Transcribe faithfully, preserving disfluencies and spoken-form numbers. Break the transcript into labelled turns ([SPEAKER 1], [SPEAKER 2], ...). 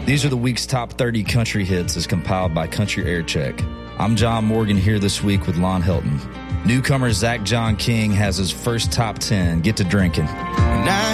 [SPEAKER 1] These are the week's top thirty country hits as compiled by Country Air Check. I'm John Morgan here this week with Lon Helton. Newcomer Zach John King has his first top ten. Get to drinking.
[SPEAKER 2] Now